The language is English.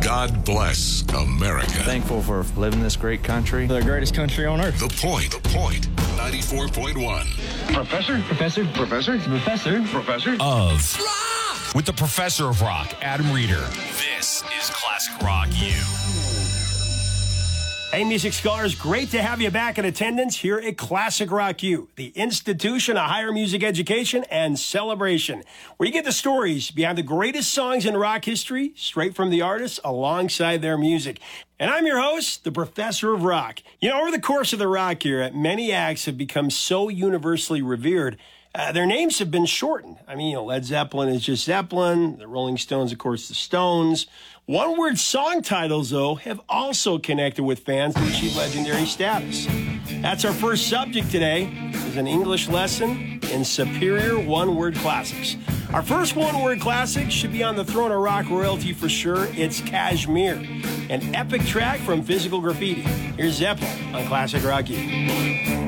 God bless America. Thankful for living in this great country. The greatest country on earth. The Point. 94.1. Professor of rock with the Professor of Rock, Adam Reeder. This is Classic Rock U. Hey, music scholars, great to have you back in attendance here at Classic Rock U, the institution of higher music education and celebration, where you get the stories behind the greatest songs in rock history, straight from the artists alongside their music. And I'm your host, the Professor of Rock. You know, over the course of the rock era, many acts have become so universally revered, their names have been shortened. I mean, Led Zeppelin is just Zeppelin, the Rolling Stones, of course, the Stones. One-word song titles, though, have also connected with fans to achieve legendary status. That's our first subject today, is an English lesson in superior one-word classics. Our first one-word classic should be on the throne of rock royalty for sure. It's Kashmir, an epic track from Physical Graffiti. Here's Zeppelin on Classic Rock U.